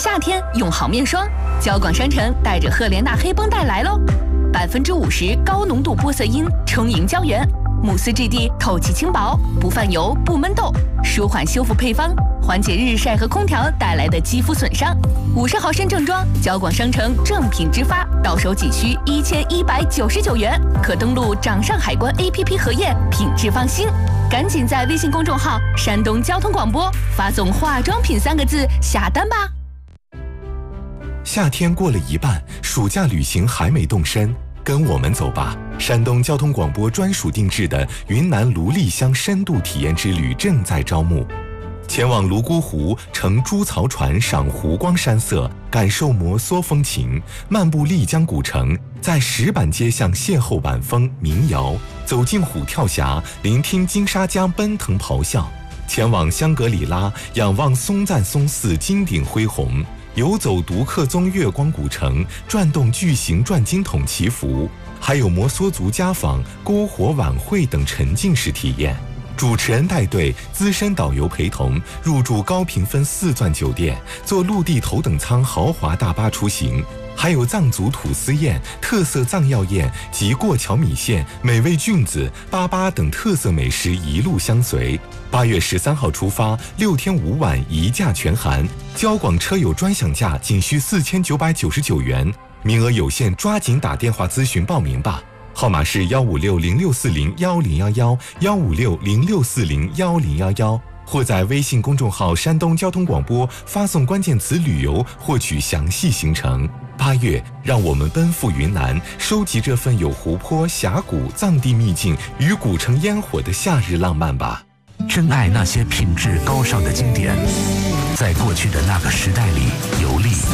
夏天用好面霜，交广商城带着赫莲娜黑绷带来喽，50%高浓度玻色因充盈胶原，慕斯质地透气轻薄，不泛油不闷痘，舒缓修复配方，缓解日晒和空调带来的肌肤损伤。50毫升正装，交广商城正品直发，到手仅需1199元，可登录掌上海关 APP 核验，品质放心。赶紧在微信公众号“山东交通广播”发送“化妆品”3个字下单吧。 夏天过了一半，暑假旅行还没动身，跟我们走吧！山东交通广播专属定制的云南芦砺乡深度体验之旅正在招募。前往泸沽湖，乘猪槽船赏湖光山色，感受摩梭风情；漫步丽江古城，在石板街巷邂逅晚风民谣；走进虎跳峡，聆听金沙江奔腾咆哮；前往香格里拉，仰望松赞松寺金顶恢宏；游走独克宗月光古城，转动巨型转经筒祈福；还有摩梭族家访、篝火晚会等沉浸式体验。主持人带队，资深导游陪同，入住高评分4钻酒店，坐陆地头等舱豪华大巴出行，还有藏族土司宴、特色藏药宴及过桥米线、美味菌子、粑等特色美食一路相随。8月13号出发，6天5晚一价全含，交广车友专享价仅需4999元，名额有限，抓紧打电话咨询报名吧。号码是15606401011，15606401011，或在微信公众号山东交通广播发送关键词旅游获取详细行程。8月，让我们奔赴云南，收集这份有湖泊、峡谷、藏地秘境与古城烟火的夏日浪漫吧。 珍爱那些品质高尚的经典，在过去的那个时代里游历。